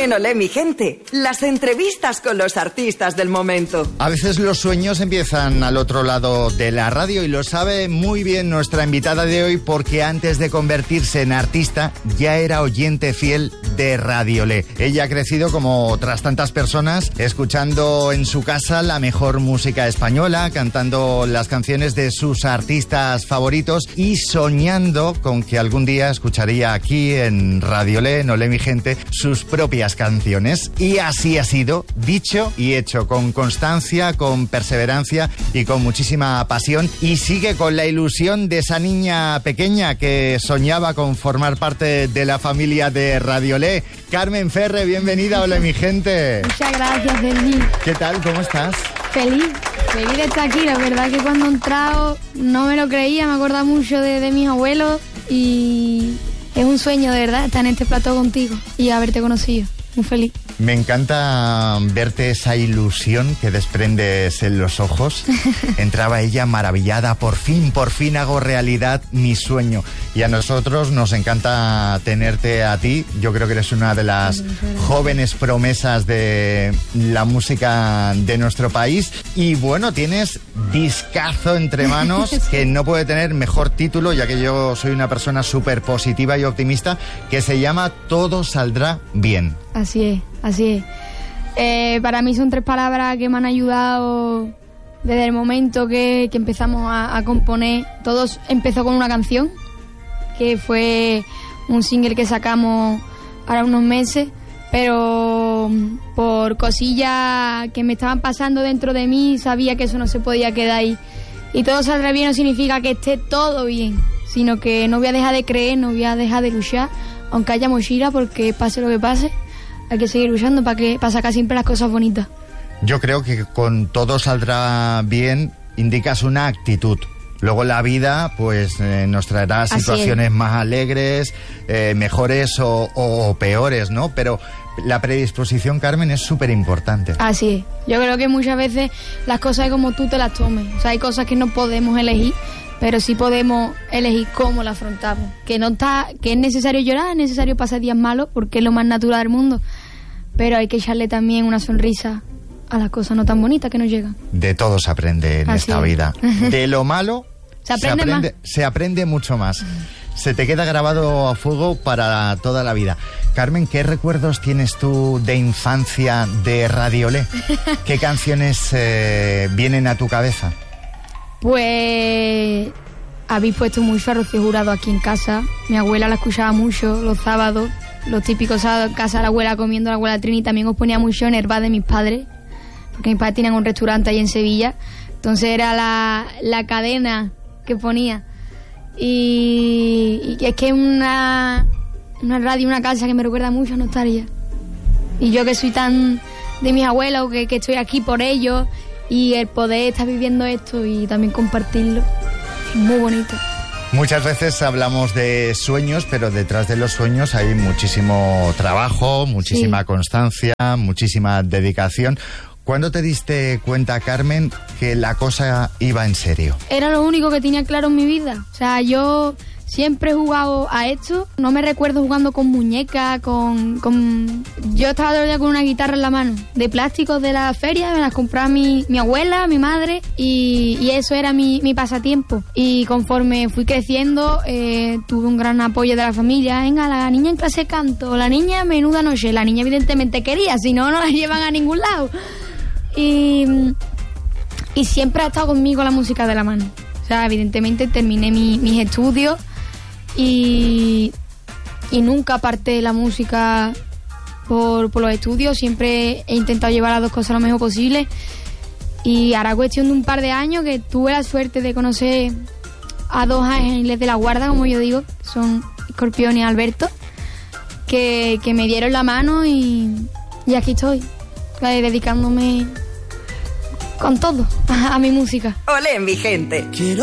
En Olé, mi gente, las entrevistas con los artistas del momento. A veces los sueños empiezan al otro lado de la radio y lo sabe muy bien nuestra invitada de hoy porque antes de convertirse en artista ya era oyente fiel de Radio Olé. Ella ha crecido como otras tantas personas escuchando en su casa la mejor música española, cantando las canciones de sus artistas favoritos y soñando con que algún día escucharía aquí en Radio Olé, en Olé, mi gente, sus propias canciones. Y así ha sido, dicho y hecho, con constancia, con perseverancia y con muchísima pasión, y sigue con la ilusión de esa niña pequeña que soñaba con formar parte de la familia de Radio Olé. Carmen Ferre, bienvenida a Olé, mi gente. Muchas gracias, Berlín. ¿Qué tal? ¿Cómo estás? Feliz de estar aquí. La verdad que cuando he entrado no me lo creía, me acordaba mucho de mis abuelos y es un sueño de verdad estar en este plató contigo y haberte conocido. Muy feliz. Me encanta verte esa ilusión que desprendes en los ojos. Entraba ella maravillada, por fin hago realidad mi sueño. Y a nosotros nos encanta tenerte a ti. Yo creo que eres una de las jóvenes promesas de la música de nuestro país. Y bueno, tienes discazo entre manos que no puede tener mejor título, ya que yo soy una persona súper positiva y optimista, que se llama Todo Saldrá Bien. Así es. Para mí son 3 palabras que me han ayudado desde el momento que empezamos a componer. Todo empezó con una canción, que fue un single que sacamos ahora unos meses, pero por cosillas que me estaban pasando dentro de mí, sabía que eso no se podía quedar ahí. Y todo saldrá bien no significa que esté todo bien, sino que no voy a dejar de creer, no voy a dejar de luchar, aunque haya mochila, porque pase lo que pase, hay que seguir luchando para sacar siempre las cosas bonitas. Yo creo que con Todo Saldrá Bien indicas una actitud. Luego la vida pues nos traerá situaciones más alegres, mejores o peores, ¿no? Pero la predisposición, Carmen, es súper importante. Así es. Yo creo que muchas veces las cosas es como tú te las tomes. O sea, hay cosas que no podemos elegir, pero sí podemos elegir cómo la afrontamos. Que es necesario llorar, es necesario pasar días malos, porque es lo más natural del mundo. Pero hay que echarle también una sonrisa a las cosas no tan bonitas que nos llegan. De todo se aprende en esta vida. De lo malo se aprende mucho más. Se te queda grabado a fuego para toda la vida. Carmen, ¿qué recuerdos tienes tú de infancia de Radio Olé? ¿Qué canciones vienen a tu cabeza? Pues habéis puesto mucho a Rocío Jurado aquí en casa. Mi abuela la escuchaba mucho los sábados, los típicos sábados en casa, la abuela comiendo, la abuela Trini. También os ponía mucho Nerva de mis padres, porque mis padres tenían un restaurante ahí en Sevilla. Entonces era la cadena que ponía. Y es que es una radio, una casa que me recuerda mucho a nostalgia. Y yo que soy tan de mis abuelos, que estoy aquí por ellos, y el poder estar viviendo esto y también compartirlo, es muy bonito. Muchas veces hablamos de sueños, pero detrás de los sueños hay muchísimo trabajo, muchísima constancia, muchísima dedicación. ¿Cuándo te diste cuenta, Carmen, que la cosa iba en serio? Era lo único que tenía claro en mi vida. O sea, yo siempre he jugado a esto. No me recuerdo jugando con muñecas, Yo estaba todo el día con una guitarra en la mano, de plásticos de la feria, me las compraba mi abuela, mi madre, y eso era mi pasatiempo. Y conforme fui creciendo, tuve un gran apoyo de la familia. Venga, la niña en clase de canto, la niña menuda noche. La niña evidentemente quería, si no, no la llevan a ningún lado. Y siempre ha estado conmigo la música de la mano. O sea, evidentemente terminé mis estudios y nunca aparté la música por los estudios. Siempre he intentado llevar las dos cosas lo mejor posible. Y ahora cuestión de un par de años que tuve la suerte de conocer a 2 ángeles de la guarda, como yo digo, son Escorpión y Alberto, que me dieron la mano y aquí estoy, dedicándome con todo a mi música. Olé, mi gente.